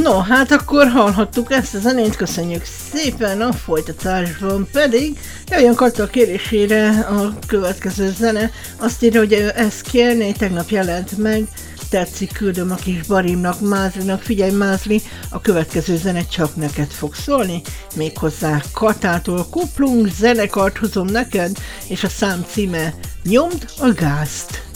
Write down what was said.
No, hát akkor hallhattuk ezt a zenét, köszönjük szépen, a folytatásban pedig jöjjön Kata kérésére a következő zene. Azt írja, hogy ő ezt kérné, tegnap jelent meg, tetszik, küldöm a kis Barimnak, Mázlinak, figyelj Mázli, a következő zene csak neked fog szólni, méghozzá Katától kuplung, zenekart hozom neked, és a szám címe Nyomd a gázt.